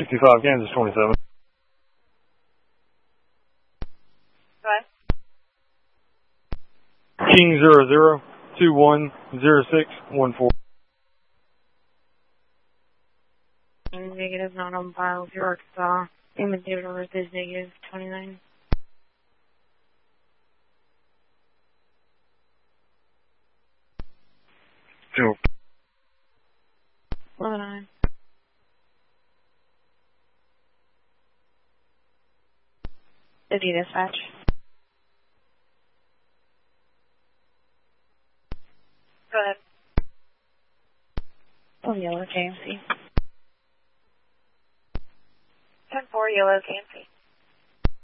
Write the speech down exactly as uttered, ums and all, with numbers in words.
sixty-five, Kansas twenty-seven. Go ahead. King zero zero two one zero six one four. Negative, not on file with your Arkansas. Image date of birth is negative twenty-nine. Two. eleven nine. City dispatch. Go ahead. Oh, yellow K M C. ten four, yellow K M C.